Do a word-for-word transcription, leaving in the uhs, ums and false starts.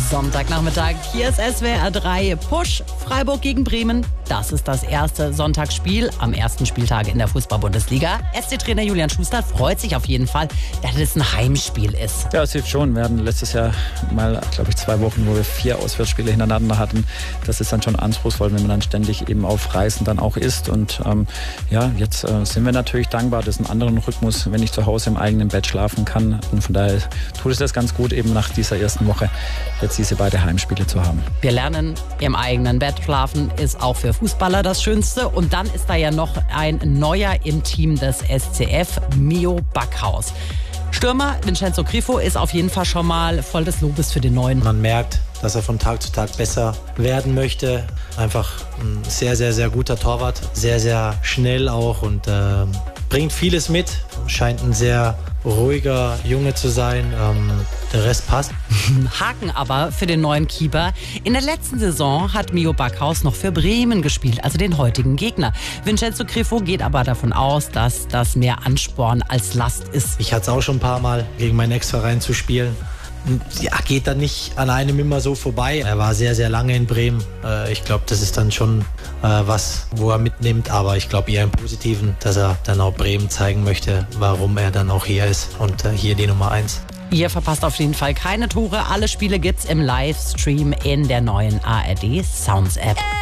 Sonntagnachmittag, hier ist S W R drei Push, Freiburg gegen Bremen. Das ist das erste Sonntagsspiel am ersten Spieltag in der Fußball-Bundesliga. S C-Trainer Julian Schuster freut sich auf jeden Fall, dass es ein Heimspiel ist. Ja, es hilft schon. Wir hatten letztes Jahr mal, glaube ich, zwei Wochen, wo wir vier Auswärtsspiele hintereinander hatten. Das ist dann schon anspruchsvoll, wenn man dann ständig eben auf Reisen dann auch ist. Und ähm, ja, jetzt äh, sind wir natürlich dankbar, dass einen anderen Rhythmus, wenn ich zu Hause im eigenen Bett schlafen kann. Und von daher tut es das ganz gut, eben nach dieser ersten Woche jetzt diese beiden Heimspiele zu haben. Wir lernen, im eigenen Bett schlafen ist auch für Fußballer das Schönste. Und dann ist da ja noch ein Neuer im Team des S C F, Mio Backhaus. Stürmer Vincenzo Grifo ist auf jeden Fall schon mal voll des Lobes für den Neuen. Man merkt, dass er von Tag zu Tag besser werden möchte. Einfach ein sehr, sehr, sehr guter Torwart. Sehr, sehr schnell auch und äh, bringt vieles mit. Scheint ein sehr ruhiger Junge zu sein. Ähm, der Rest passt. Haken aber für den neuen Keeper. In der letzten Saison hat Mio Backhaus noch für Bremen gespielt, also den heutigen Gegner. Vincenzo Grifo geht aber davon aus, dass das mehr Ansporn als Last ist. Ich hatte es auch schon ein paar Mal, gegen meinen Ex-Verein zu spielen. Ja, geht dann nicht an einem immer so vorbei. Er war sehr, sehr lange in Bremen. Äh, ich glaube, das ist dann schon äh, was, wo er mitnimmt. Aber ich glaube eher im Positiven, dass er dann auch Bremen zeigen möchte, warum er dann auch hier ist und äh, hier die Nummer eins. Ihr verpasst auf jeden Fall keine Tore. Alle Spiele gibt's im Livestream in der neuen A R D Sounds App.